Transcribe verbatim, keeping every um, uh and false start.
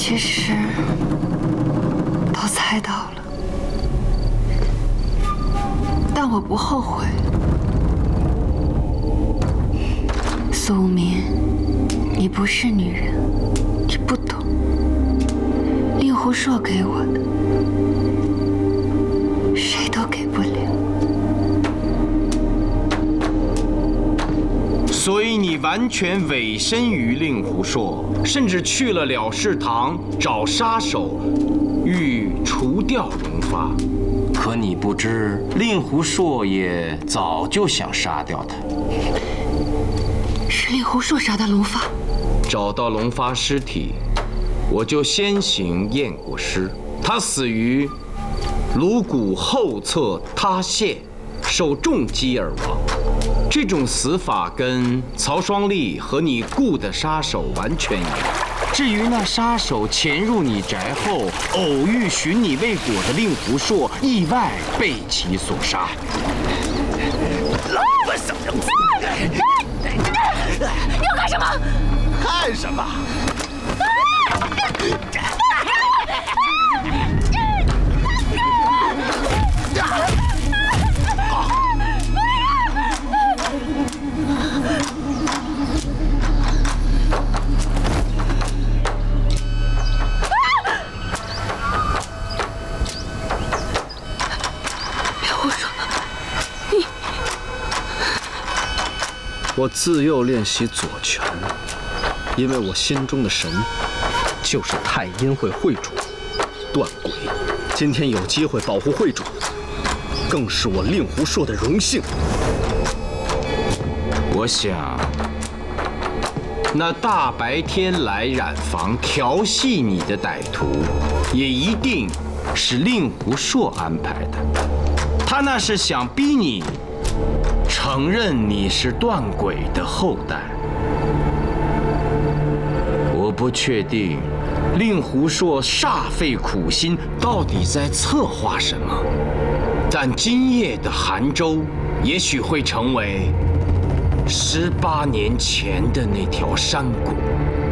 其实都猜到了，但我不后悔。苏无名，你不是女人，你不懂。令狐硕给我的，谁都给不了。 所以你完全委身于令狐硕，甚至去了了事堂找杀手，欲除掉龙发。 可你不知，令狐硕也早就想杀掉他。 是令狐硕杀的龙发。 找到龙发尸体，我就先行验过尸。他死于颅骨后侧塌陷，受重击而亡。这种死法跟曹双立和你雇的杀手完全一样。至于那杀手潜入你宅后，偶遇寻你未果的令狐硕，意外被其所杀。 老不死！你要干什么？ 干什么？ 我自幼练习左拳，因为我心中的神就是太阴会会主段鬼。今天有机会保护会主，更是我令狐硕的荣幸。 我想，那大白天来染房调戏你的歹徒，也一定是令狐硕安排的。他那是想逼你承认你是段鬼的后代。我不确定令狐硕煞费苦心到底在策划什么，但今夜的杭州也许会成为十八年前的那条山谷。